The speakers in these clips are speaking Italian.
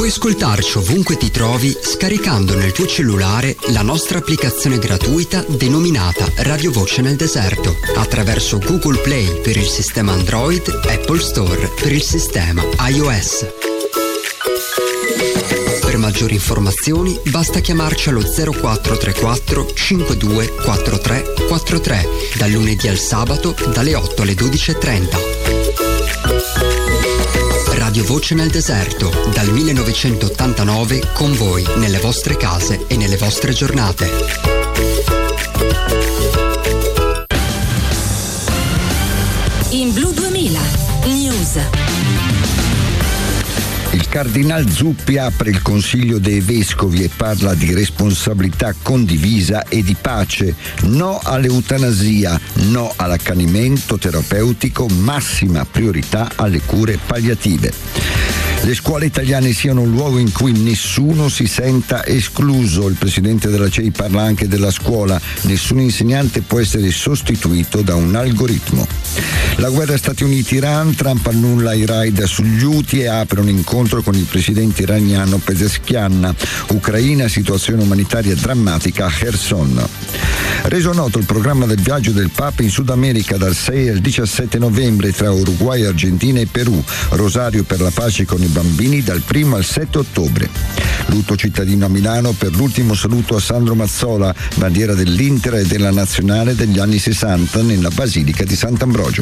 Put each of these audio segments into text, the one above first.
Puoi ascoltarci ovunque ti trovi scaricando nel tuo cellulare la nostra applicazione gratuita denominata Radio Voce nel Deserto attraverso Google Play per il sistema Android, Apple Store per il sistema iOS. Per maggiori informazioni basta chiamarci allo 0434 52 43 43 dal lunedì al sabato dalle 8 alle 12:30. Radio Voce nel Deserto, dal 1989 con voi nelle vostre case e nelle vostre giornate. In Blu 2000 News. Il Cardinal Zuppi apre il Consiglio dei Vescovi e parla di responsabilità condivisa e di pace. No all'eutanasia, no all'accanimento terapeutico, massima priorità alle cure palliative. Le scuole italiane siano un luogo in cui nessuno si senta escluso. Il presidente della CEI parla anche della scuola. Nessun insegnante può essere sostituito da un algoritmo. La guerra Stati Uniti-Iran, Trump annulla i raid sugli Houthi e apre un incontro con il presidente iraniano Pezeshkian. Ucraina, situazione umanitaria drammatica a Kherson. Reso noto il programma del viaggio del Papa in Sud America dal 6 al 17 novembre tra Uruguay, Argentina e Perù. Rosario per la pace con i bambini dal 1 al 7 ottobre. Lutto cittadino a Milano per l'ultimo saluto a Sandro Mazzola, bandiera dell'Inter e della Nazionale degli anni 60 nella Basilica di Sant'Ambrogio.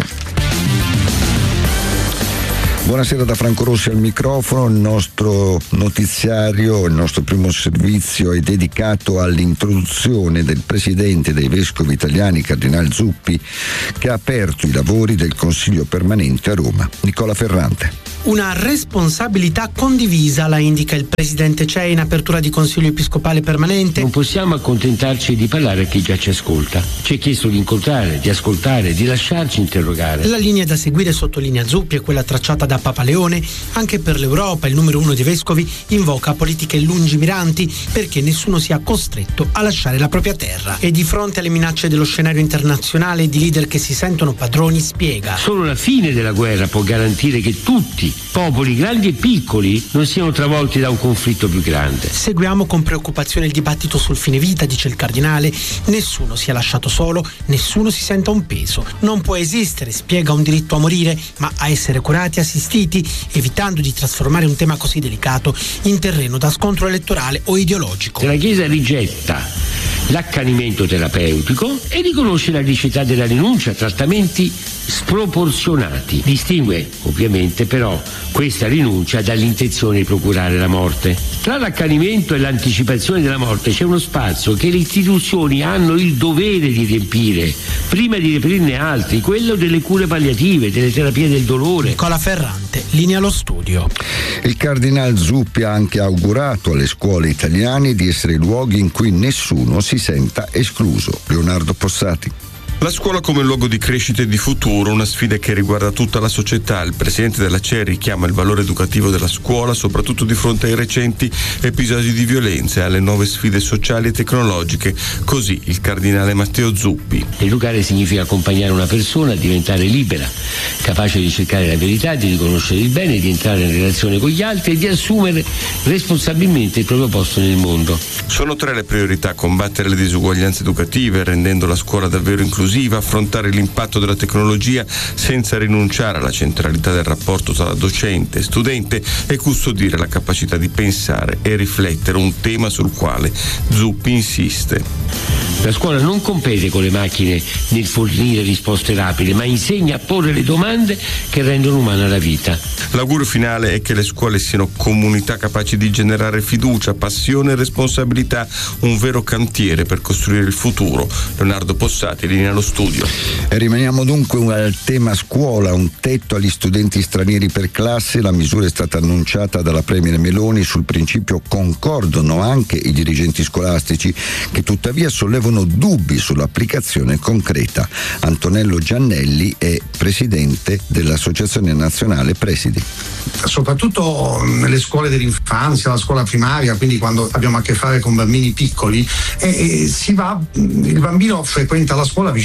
Buonasera da Franco Rossi al microfono. Il nostro notiziario, il nostro primo servizio è dedicato all'introduzione del presidente dei vescovi italiani, Cardinal Zuppi, che ha aperto i lavori del Consiglio permanente a Roma. Nicola Ferrante. Una responsabilità condivisa, la indica il presidente CEI in apertura di Consiglio Episcopale Permanente. Non possiamo accontentarci di parlare a chi già ci ascolta. Ci è chiesto di incontrare, di ascoltare, di lasciarci interrogare. La linea da seguire, sottolinea Zuppi, è quella tracciata da Papa Leone. Anche per l'Europa il numero 1 dei vescovi invoca politiche lungimiranti perché nessuno sia costretto a lasciare la propria terra. E di fronte alle minacce dello scenario internazionale, di leader che si sentono padroni, spiega: solo la fine della guerra può garantire che tutti, popoli grandi e piccoli, non siano travolti da un conflitto più grande. Seguiamo con preoccupazione il dibattito sul fine vita, dice il cardinale. Nessuno sia lasciato solo, nessuno si senta un peso. Non può esistere, spiega, un diritto a morire, ma a essere curati e assistiti, evitando di trasformare un tema così delicato in terreno da scontro elettorale o ideologico. Se la Chiesa rigetta l'accanimento terapeutico e riconosce la necessità della rinuncia a trattamenti sproporzionati, distingue ovviamente però questa rinuncia dall'intenzione di procurare la morte. Tra l'accanimento e l'anticipazione della morte c'è uno spazio che le istituzioni hanno il dovere di riempire prima di riaprirne altri, quello delle cure palliative, delle terapie del dolore. Nicola Ferrante, linea allo studio. Il Cardinal Zuppi ha anche augurato alle scuole italiane di essere luoghi in cui nessuno si senta escluso. Leonardo Possati. La scuola come luogo di crescita e di futuro, una sfida che riguarda tutta la società. Il presidente della CEI richiama il valore educativo della scuola, soprattutto di fronte ai recenti episodi di violenza e alle nuove sfide sociali e tecnologiche. Così il cardinale Matteo Zuppi. Educare significa accompagnare una persona a diventare libera, capace di cercare la verità, di riconoscere il bene, di entrare in relazione con gli altri e di assumere responsabilmente il proprio posto nel mondo. Sono 3 le priorità: combattere le disuguaglianze educative, rendendo la scuola davvero inclusiva, affrontare l'impatto della tecnologia senza rinunciare alla centralità del rapporto tra docente e studente e custodire la capacità di pensare e riflettere, un tema sul quale Zuppi insiste. La scuola non compete con le macchine nel fornire risposte rapide, ma insegna a porre le domande che rendono umana la vita. L'augurio finale è che le scuole siano comunità capaci di generare fiducia, passione e responsabilità, un vero cantiere per costruire il futuro. Leonardo Possati, linea allo studio. E rimaniamo dunque al tema scuola, un tetto agli studenti stranieri per classe. La misura è stata annunciata dalla Premier Meloni. Sul principio concordano anche i dirigenti scolastici, che tuttavia sollevano dubbi sull'applicazione concreta. Antonello Giannelli è presidente dell'Associazione Nazionale Presidi. Soprattutto nelle scuole dell'infanzia, la scuola primaria, quindi quando abbiamo a che fare con bambini piccoli, il bambino frequenta la scuola vicino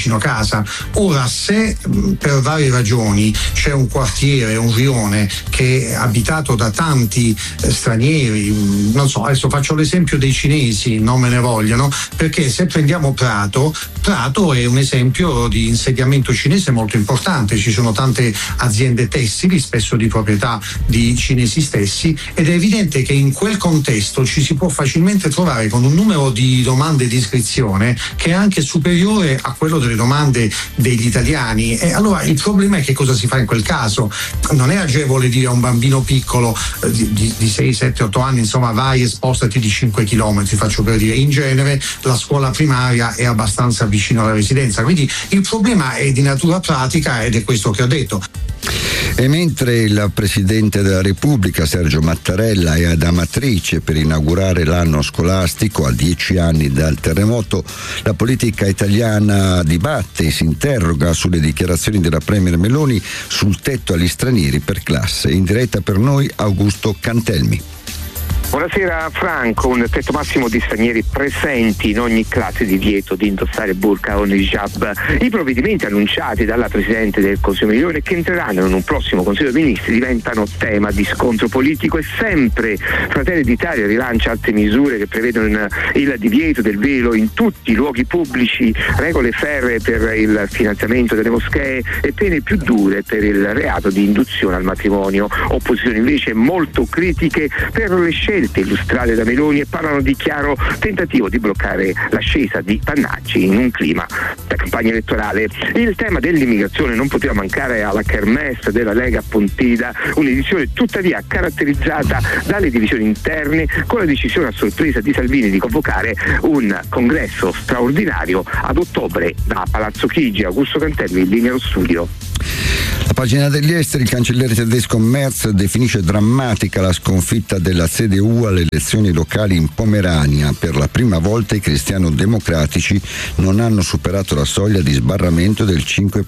vicino casa. Ora, se per varie ragioni c'è un quartiere, un rione che è abitato da tanti stranieri, non so, adesso faccio l'esempio dei cinesi, non me ne vogliano, perché se prendiamo Prato è un esempio di insediamento cinese molto importante, ci sono tante aziende tessili, spesso di proprietà di cinesi stessi, ed è evidente che in quel contesto ci si può facilmente trovare con un numero di domande di iscrizione che è anche superiore a quello delle domande degli italiani. E allora il problema è che cosa si fa in quel caso? Non è agevole dire a un bambino piccolo di 6, 7, 8 anni, insomma, vai e spostati di 5 chilometri, faccio per dire. In genere la scuola primaria è abbastanza vicino alla residenza, quindi il problema è di natura pratica ed è questo che ho detto. E mentre il Presidente della Repubblica Sergio Mattarella è ad Amatrice per inaugurare l'anno scolastico a 10 anni dal terremoto, la politica italiana dibatte e si interroga sulle dichiarazioni della Premier Meloni sul tetto agli stranieri per classe. In diretta per noi Augusto Cantelmi. Buonasera Franco, un tetto massimo di stranieri presenti in ogni classe, divieto di indossare burqa o hijab. I provvedimenti annunciati dalla Presidente del Consiglio Meloni, che entreranno in un prossimo Consiglio dei Ministri, diventano tema di scontro politico e sempre Fratelli d'Italia rilancia altre misure che prevedono il divieto del velo in tutti i luoghi pubblici, regole ferree per il finanziamento delle moschee e pene più dure per il reato di induzione al matrimonio. Opposizioni invece molto critiche per le scelte illustrate da Meloni e parlano di chiaro tentativo di bloccare l'ascesa di Pannacci in un clima da campagna elettorale. Il tema dell'immigrazione non poteva mancare alla kermesse della Lega Pontida, un'edizione tuttavia caratterizzata dalle divisioni interne, con la decisione a sorpresa di Salvini di convocare un congresso straordinario ad ottobre da Palazzo Chigi. Augusto Cantelmi, in linea allo studio. La pagina degli esteri, il cancelliere tedesco Merz definisce drammatica la sconfitta della CDU alle elezioni locali in Pomerania. Per la prima volta i cristiano-democratici non hanno superato la soglia di sbarramento del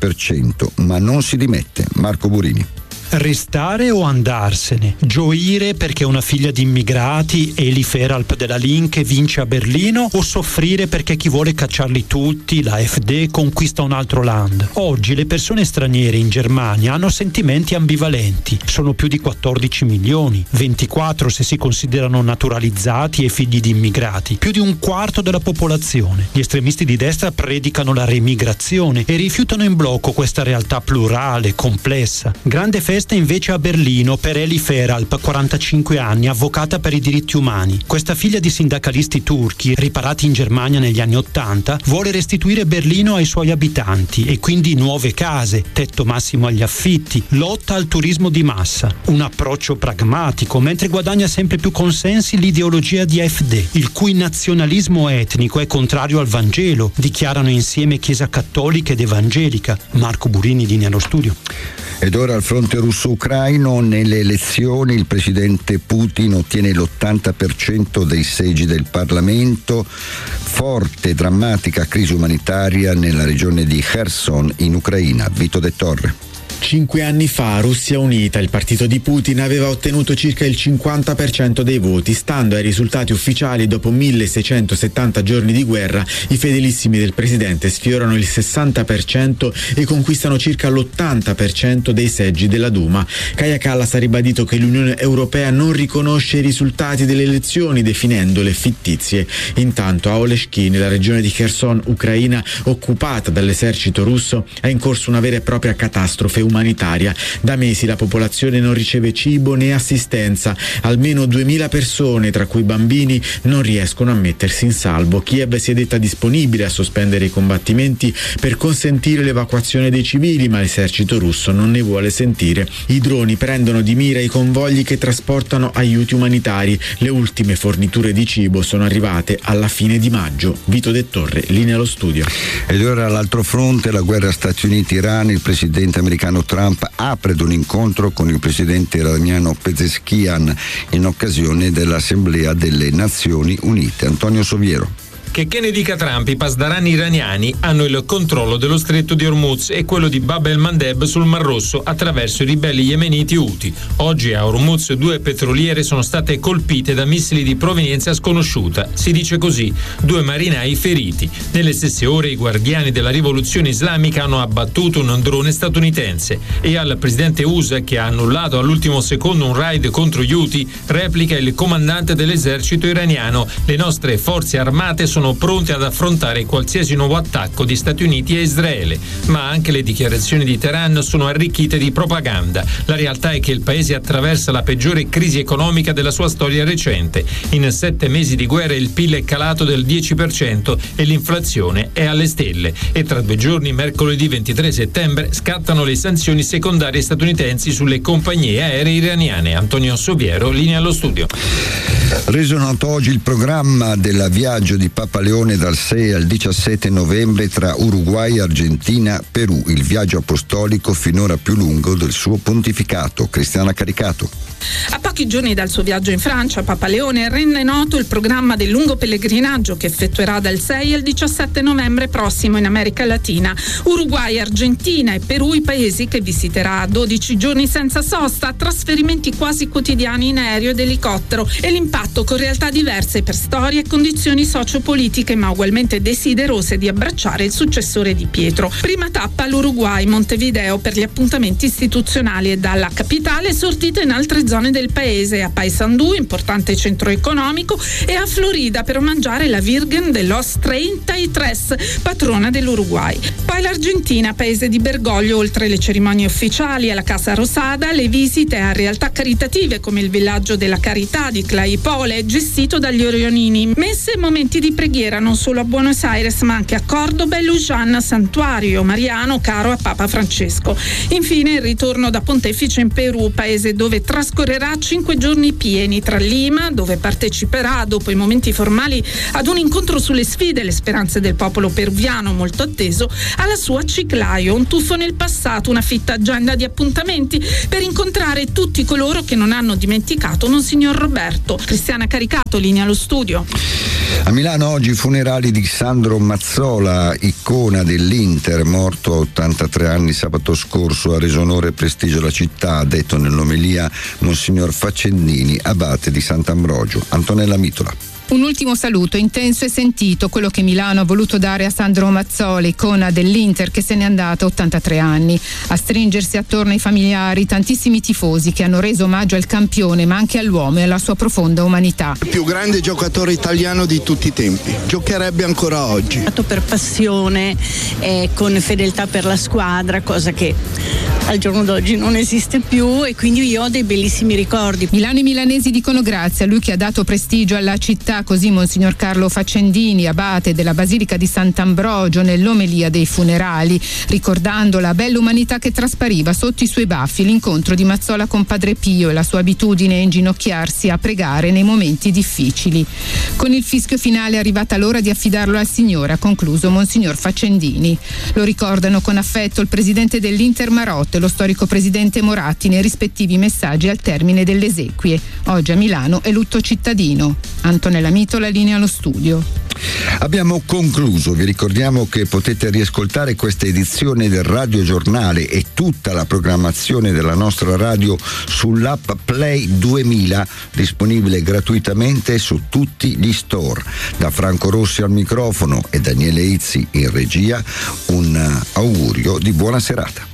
5%, ma non si dimette. Marco Burini. Restare o andarsene? Gioire perché una figlia di immigrati, Eli Feralp della Linke, vince a Berlino, o soffrire perché chi vuole cacciarli tutti, la AfD, conquista un altro land? Oggi le persone straniere in Germania hanno sentimenti ambivalenti. Sono più di 14 milioni, 24 se si considerano naturalizzati e figli di immigrati, più di un quarto della popolazione. Gli estremisti di destra predicano la remigrazione e rifiutano in blocco questa realtà plurale, complessa. Grande festa invece a Berlino per Eli Feralp, 45 anni, avvocata per i diritti umani. Questa figlia di sindacalisti turchi, riparati in Germania negli anni '80, vuole restituire Berlino ai suoi abitanti e quindi nuove case, tetto massimo agli affitti, lotta al turismo di massa. Un approccio pragmatico, mentre guadagna sempre più consensi l'ideologia di AfD, il cui nazionalismo etnico è contrario al Vangelo, dichiarano insieme Chiesa Cattolica ed Evangelica. Marco Burini, linea allo studio. Ed ora al fronte russo-ucraino, nelle elezioni il presidente Putin ottiene l'80% dei seggi del Parlamento. Forte e drammatica crisi umanitaria nella regione di Kherson in Ucraina. Vito De Torre. 5 anni fa Russia Unita, il partito di Putin, aveva ottenuto circa il 50% dei voti. Stando ai risultati ufficiali, dopo 1670 giorni di guerra, i fedelissimi del presidente sfiorano il 60% e conquistano circa l'80% dei seggi della Duma. Kaja Kallas ha ribadito che l'Unione Europea non riconosce i risultati delle elezioni, definendole fittizie. Intanto a Oleshky, nella regione di Kherson, Ucraina, occupata dall'esercito russo, è in corso una vera e propria catastrofe umanitaria. Da mesi la popolazione non riceve cibo né assistenza. Almeno 2000 persone, tra cui bambini, non riescono a mettersi in salvo. Kiev si è detta disponibile a sospendere i combattimenti per consentire l'evacuazione dei civili, ma l'esercito russo non ne vuole sentire. I droni prendono di mira i convogli che trasportano aiuti umanitari. Le ultime forniture di cibo sono arrivate alla fine di maggio. Vito De Torre, linea allo studio. Ed ora all'altro fronte, la guerra Stati Uniti-Iran. Il presidente americano Trump apre ad un incontro con il presidente iraniano Pezeshkian in occasione dell'Assemblea delle Nazioni Unite. Antonio Soviero. che ne dica Trump, i pasdarani iraniani hanno il controllo dello stretto di Hormuz e quello di Bab el-Mandeb sul Mar Rosso attraverso i ribelli yemeniti Houthi. Oggi a Hormuz 2 petroliere sono state colpite da missili di provenienza sconosciuta. Si dice così, 2 marinai feriti. Nelle stesse ore i guardiani della rivoluzione islamica hanno abbattuto un drone statunitense e al presidente USA, che ha annullato all'ultimo secondo un raid contro gli Houthi, replica il comandante dell'esercito iraniano: le nostre forze armate sono pronte ad affrontare qualsiasi nuovo attacco di Stati Uniti e Israele. Ma anche le dichiarazioni di Teheran sono arricchite di propaganda. La realtà è che il paese attraversa la peggiore crisi economica della sua storia recente. In 7 mesi di guerra il PIL è calato del 10% e l'inflazione è alle stelle. E tra 2 giorni, mercoledì 23 settembre, scattano le sanzioni secondarie statunitensi sulle compagnie aeree iraniane. Antonio Soviero, linea allo studio. Reso noto oggi il programma del viaggio di Papa Leone dal 6 al 17 novembre tra Uruguay, Argentina, Perù, il viaggio apostolico finora più lungo del suo pontificato. Cristiana Caricato. A pochi giorni dal suo viaggio in Francia, Papa Leone rende noto il programma del lungo pellegrinaggio che effettuerà dal 6 al 17 novembre prossimo in America Latina. Uruguay, Argentina e Perù i paesi che visiterà a 12 giorni senza sosta, trasferimenti quasi quotidiani in aereo ed elicottero e l'impatto con realtà diverse per storie e condizioni sociopolitiche, ma ugualmente desiderose di abbracciare il successore di Pietro. Prima tappa all'Uruguay, Montevideo, per gli appuntamenti istituzionali e dalla capitale sortita in altre zone del paese, a Paysandú, importante centro economico, e a Florida per omaggiare la Virgen de los 33, patrona dell'Uruguay. Poi l'Argentina, paese di Bergoglio, oltre le cerimonie ufficiali alla Casa Rosada, le visite a realtà caritative come il villaggio della Carità di Claypole, gestito dagli Orionini, messe e momenti di preghiera non solo a Buenos Aires ma anche a Cordoba e Luján, santuario mariano caro a Papa Francesco. Infine il ritorno da pontefice in Perù, paese dove trascorrerà 5 giorni pieni, tra Lima, dove parteciperà dopo i momenti formali ad un incontro sulle sfide e le speranze del popolo peruviano molto atteso, alla sua Chiclayo, un tuffo nel passato, una fitta agenda di appuntamenti per incontrare tutti coloro che non hanno dimenticato Monsignor Roberto. Cristiana Caricato, linea allo studio. A Milano oggi i funerali di Sandro Mazzola, icona dell'Inter, morto a 83 anni sabato scorso. Ha reso onore e prestigio alla città, ha detto nell'omelia Monsignor Faccendini, abate di Sant'Ambrogio. Antonella Mitola. Un ultimo saluto intenso e sentito, quello che Milano ha voluto dare a Sandro Mazzola, icona dell'Inter che se n'è andata a 83 anni. A stringersi attorno ai familiari tantissimi tifosi che hanno reso omaggio al campione ma anche all'uomo e alla sua profonda umanità. Il più grande giocatore italiano di tutti i tempi, giocherebbe ancora oggi. Per passione, con fedeltà per la squadra, cosa che al giorno d'oggi non esiste più, e quindi io ho dei bellissimi ricordi. Milano e milanesi dicono grazie a lui che ha dato prestigio alla città, così Monsignor Carlo Faccendini, abate della Basilica di Sant'Ambrogio, nell'omelia dei funerali, ricordando la bella umanità che traspariva sotto i suoi baffi, l'incontro di Mazzola con Padre Pio e la sua abitudine a inginocchiarsi a pregare nei momenti difficili. Con il fischio finale è arrivata l'ora di affidarlo al Signore, ha concluso Monsignor Faccendini. Lo ricordano con affetto il presidente dell'Inter Marotta e lo storico presidente Moratti nei rispettivi messaggi al termine delle esequie. Oggi a Milano è lutto cittadino. Antonella Mitola, linea allo studio. Abbiamo concluso, vi ricordiamo che potete riascoltare questa edizione del Radio Giornale e tutta la programmazione della nostra radio sull'app Play 2000, disponibile gratuitamente su tutti gli store. Da Franco Rossi al microfono e Daniele Izzi in regia, un augurio di buona serata.